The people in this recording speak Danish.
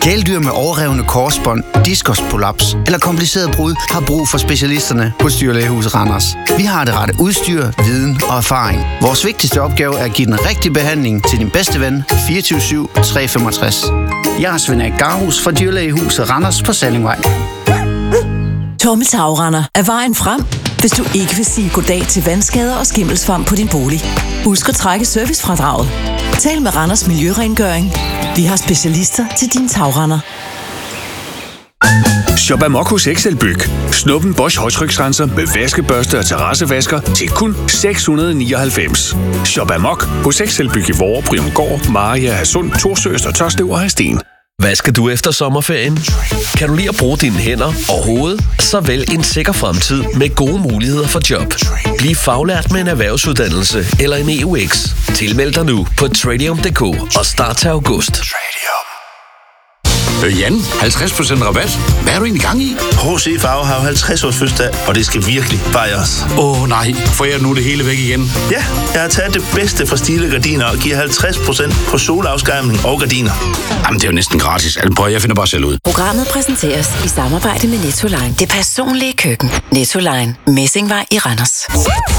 Kæledyr med overrevne korsbånd, diskusprolaps eller kompliceret brud har brug for specialisterne hos Dyrlægehuset Randers. Vi har det rette udstyr, viden og erfaring. Vores vigtigste opgave er at give den rigtige behandling til din bedste ven 24/7 365. Jeg er Svend Erik Garhus fra Dyrlægehuset Randers på Sallingvej. Tomme tagrender er vejen frem, hvis du ikke vil sige goddag til vandskader og skimmelsvamp på din bolig. Husk at trække servicefradraget. Tal med Randers Miljørengøring. Vi har specialister til dine tagrender. Shop amok hos Excelbyg. Snup en Bosch højtryksrenser med vaskebørste og terrassevasker til kun 699. Shop amok hos Excelbyg i Vorre, Bryumgård, Maria, Hadsund, Torsøst og Tørslev og Hadsten. Hvad skal du efter sommerferien? Kan du lide at bruge dine hænder og hoved? Så vælg en sikker fremtid med gode muligheder for job. Bliv faglært med en erhvervsuddannelse eller en EUX. Tilmeld dig nu på Tradium.dk og start til august. Jan, 50% rabat. Hvad er du egentlig gang i? H.C. Farve har 50 års fødselsdag, og det skal virkelig fejres. Nej, får jeg nu det hele væk igen? Ja, jeg har taget det bedste fra Stile Gardiner og giver 50% på solafskærmning og gardiner. Jamen, det er jo næsten gratis. Prøv, jeg finder bare selv ud. Programmet præsenteres i samarbejde med Nettoline. Det personlige køkken. Nettoline. Messingvej i Randers.